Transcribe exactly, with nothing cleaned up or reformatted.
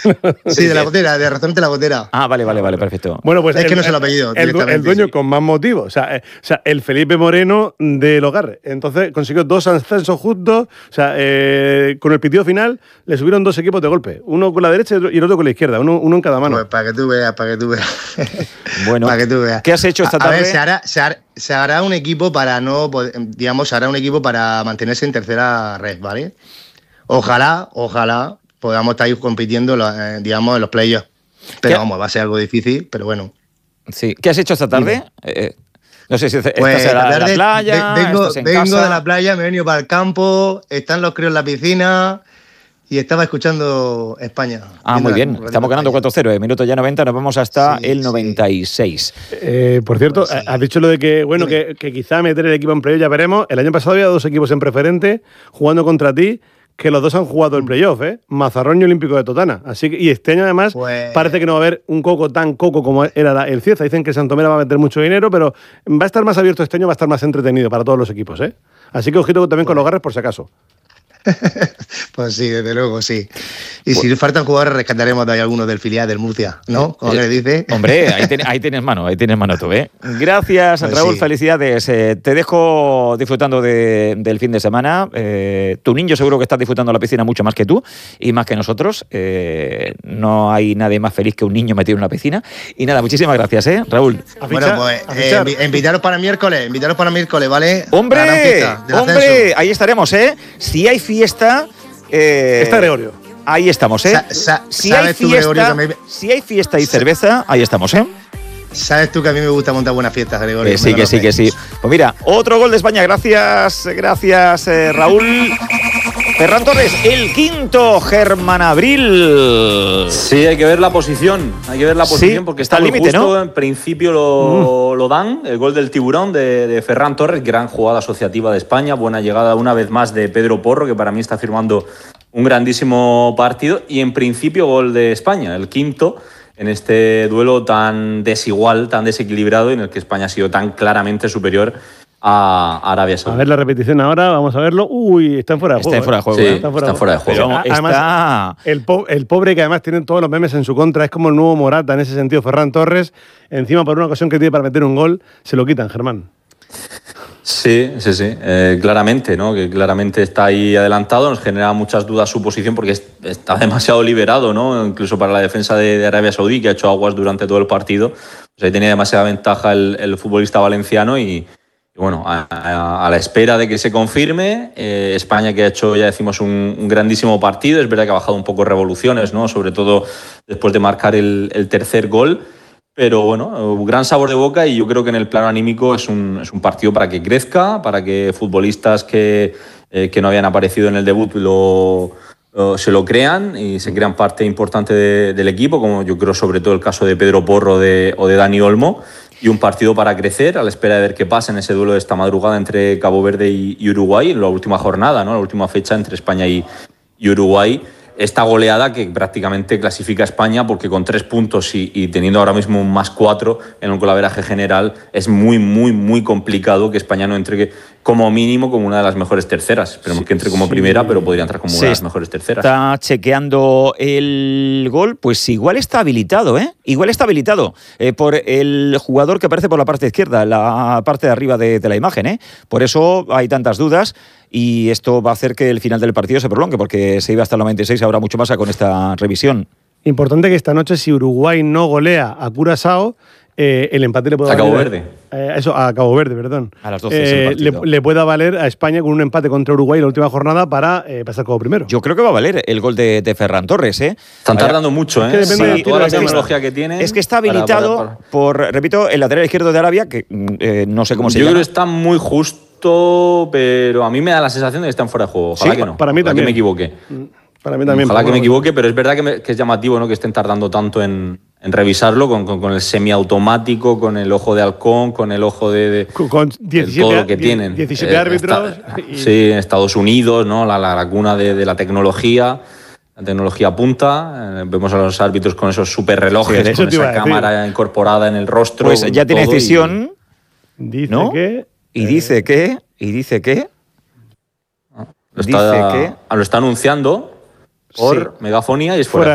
Sí, de la gotera, de restaurante La Gotera. Ah, vale, vale, vale, perfecto. Bueno, pues es el, que no sé el apellido. El, el dueño sí. con más motivo. O sea, eh, o sea, el Felipe Moreno de Logarre. Entonces consiguió dos ascensos justos. O sea, eh, con el pitido final le subieron dos equipos de golpe. Uno con la derecha y el otro con la izquierda. Uno, uno en cada mano. Pues para que tú veas, para que tú veas. Bueno, para que tú veas. ¿Qué has hecho esta a, tarde? A ver, se hará, se, hará, se hará un equipo para no, digamos, se hará un equipo para mantenerse en tercera red, ¿vale? Ojalá, ojalá podamos estar ahí compitiendo, eh, digamos, en los playoffs. Pero vamos, va a ser algo difícil, pero bueno. Sí. ¿Qué has hecho esta tarde? Eh, no sé si estás pues en la, tarde, la playa, vengo, estás en vengo casa. de la playa, me he venido para el campo, están los críos en la piscina y estaba escuchando España. Ah, muy bien. Estamos ganando cuatro cero. En minuto ya noventa, nos vamos hasta sí, el noventa y seis. Sí. Eh, por cierto, pues sí. Has dicho lo de que, bueno, que, que quizá meter el equipo en playoff, ya veremos. El año pasado había dos equipos en preferente jugando contra ti, que los dos han jugado el playoff, ¿eh? Mazarrón y Olímpico de Totana. Así que, y este año, además, pues... parece que no va a haber un coco tan coco como era el Cieza. Dicen que Santomera va a meter mucho dinero, pero va a estar más abierto este año, va a estar más entretenido para todos los equipos, ¿eh? Así que ojito también pues... con los Garres, por si acaso. Pues sí, desde luego, sí. Y pues, si faltan jugadores, rescataremos de ahí algunos del filial del Murcia, ¿no? Como eh, le dice. Hombre, ahí, ten, ahí tienes mano, ahí tienes mano tú, ¿eh? Gracias, pues Raúl, sí. Felicidades. Eh, te dejo disfrutando de, del fin de semana. Eh, tu niño seguro que está disfrutando la piscina mucho más que tú y más que nosotros. Eh, no hay nadie más feliz que un niño metido en una piscina. Y nada, muchísimas gracias, ¿eh, Raúl? Bueno, pues eh, invitaros para miércoles, invitaros para miércoles, ¿vale? ¡Hombre! ¡Hombre! Ahí estaremos, ¿eh? Si hay fiesta... Eh, está Gregorio. Ahí estamos, ¿eh? Sa sa si, hay tú, fiesta, Gregorio, me... si hay fiesta y cerveza, ahí estamos, ¿eh? Sabes tú que a mí me gusta montar buenas fiestas, Gregorio. Que sí, que sí, que sí. Pues mira, otro gol de España. Gracias, gracias, eh, Raúl. Ferran Torres, el quinto, Germán Abril. Sí, hay que ver la posición. Hay que ver la posición sí, porque está muy límite, justo. ¿no? En principio lo, mm. lo dan. El gol del tiburón de, de Ferran Torres. Gran jugada asociativa de España. Buena llegada una vez más de Pedro Porro, que para mí está firmando un grandísimo partido. Y en principio gol de España, el quinto en este duelo tan desigual, tan desequilibrado, en el que España ha sido tan claramente superior a Arabia Saudí. A ver la repetición ahora, vamos a verlo. Uy, están fuera de juego. Está fuera de juego. Sí, ¿eh? está fuera, está fuera de juego. Pero además, está... el, po el pobre que además tiene todos los memes en su contra, es como el nuevo Morata en ese sentido, Ferran Torres. Encima, por una ocasión que tiene para meter un gol, se lo quitan, Germán. Sí, sí, sí, eh, claramente, ¿no? Que claramente está ahí adelantado, nos genera muchas dudas su posición porque es, está demasiado liberado, ¿no? Incluso para la defensa de, de Arabia Saudí, que ha hecho aguas durante todo el partido. Pues ahí tenía demasiada ventaja el, el futbolista valenciano y, y bueno, a, a, a la espera de que se confirme, eh, España que ha hecho, ya decimos, un, un grandísimo partido, es verdad que ha bajado un poco revoluciones, ¿no? Sobre todo después de marcar el, el tercer gol. Pero bueno, un gran sabor de boca y yo creo que en el plano anímico es un, es un partido para que crezca, para que futbolistas que, eh, que no habían aparecido en el debut lo, lo, se lo crean y se crean parte importante de, del equipo, como yo creo sobre todo el caso de Pedro Porro de, o de Dani Olmo, y un partido para crecer a la espera de ver qué pasa en ese duelo de esta madrugada entre Cabo Verde y, y Uruguay, en la última jornada, ¿no? La última fecha entre España y, y Uruguay. Esta goleada que prácticamente clasifica a España porque con tres puntos y, y teniendo ahora mismo un más cuatro en el golaveraje general es muy, muy, muy complicado que España no entre como mínimo como una de las mejores terceras. Esperemos sí, que entre como sí. primera, pero podría entrar como sí, una de las mejores terceras. Está chequeando el gol, pues igual está habilitado, ¿eh? Igual está habilitado eh, por el jugador que aparece por la parte izquierda, la parte de arriba de, de la imagen, ¿eh? Por eso hay tantas dudas. Y esto va a hacer que el final del partido se prolongue, porque se iba hasta el noventa y seis, habrá mucho más con esta revisión. Importante que esta noche, si Uruguay no golea a Curazao, eh, el empate le puede a valer... Cabo Verde. Eh, eso, a Cabo Verde, perdón. A las doce eh, es el partido. Le, le pueda valer a España con un empate contra Uruguay en la última jornada para eh, pasar como primero. Yo creo que va a valer el gol de, de Ferran Torres, ¿eh? Están tardando Vaya. mucho, ¿eh? Es que depende sí, de toda la de tecnología que tienen. Es que está habilitado para, para, para. por, repito, el lateral izquierdo de Arabia, que eh, no sé cómo se Yo llama. Yo creo que está muy justo, pero a mí me da la sensación de que están fuera de juego. Ojalá sí, que no. Para mí Ojalá también. que me equivoque. Para mí también. Ojalá que me equivoque, pero es verdad que, me, que es llamativo, ¿no? Que estén tardando tanto en, en revisarlo con, con, con el semiautomático, con el ojo de halcón, con el ojo de, de con, con diecisiete, todo lo que tienen. diecisiete eh, árbitros. Está, y... Sí, en Estados Unidos, ¿no? La, la, la cuna de, de la tecnología. La tecnología punta, eh, vemos a los árbitros con esos super relojes, sí, con esa cámara incorporada en el rostro. Pues ya tiene decisión, y... dice ¿no? que... Y eh... dice que... Y dice que... Lo está, dice que... lo está anunciando por sí. megafonía y es fuera.